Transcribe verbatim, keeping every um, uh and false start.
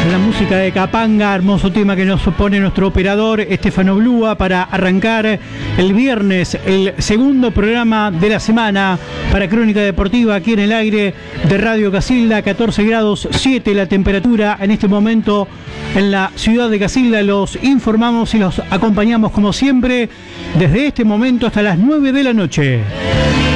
La música de Capanga, hermoso tema que nos pone nuestro operador Estefano Blúa para arrancar el viernes, el segundo programa de la semana para Crónica Deportiva aquí en el aire de Radio Casilda. Catorce grados siete la temperatura en este momento en la ciudad de Casilda. Los informamos y los acompañamos como siempre desde este momento hasta las nueve de la noche.